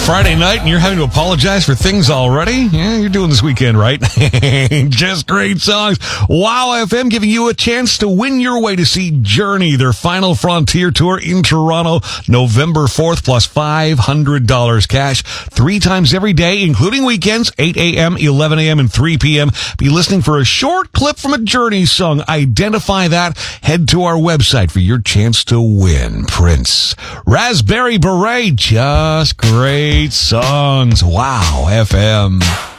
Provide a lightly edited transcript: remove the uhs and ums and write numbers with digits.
Friday night and you're having to apologize for things already? Yeah, you're doing this weekend, right? Just great songs. Wow FM giving you a chance to win your way to see Journey, their final Frontier Tour in Toronto, November 4th, plus $500 cash 3 times every day, including weekends, 8 a.m., 11 a.m., and 3 p.m. Be listening for a short clip from a Journey song. Identify that. Head to our website for your chance to win. Prince. Raspberry Beret. Just great songs. Wow FM.